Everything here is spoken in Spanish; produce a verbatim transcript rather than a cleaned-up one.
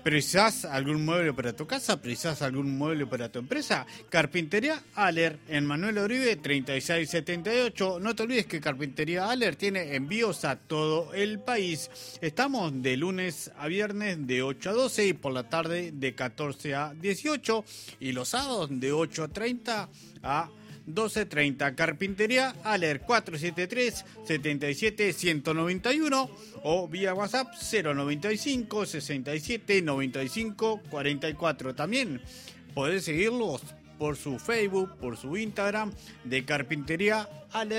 ¿Precisás algún mueble para tu casa? ¿Precisás algún mueble para tu empresa? Carpintería Aller, en Manuel Oribe treinta y seis setenta y ocho. No te olvides que Carpintería Aller tiene envíos a todo el país. Estamos de lunes a viernes de ocho a doce y por la tarde de catorce a dieciocho. Y los sábados de ocho a treinta a doce treinta. Carpintería Aller cuatro siete tres, siete siete, uno nueve uno o vía WhatsApp cero noventa y cinco, sesenta y siete, noventa y cinco, cuarenta y cuatro. También podés seguirlos por su Facebook, por su Instagram de Carpintería Aller.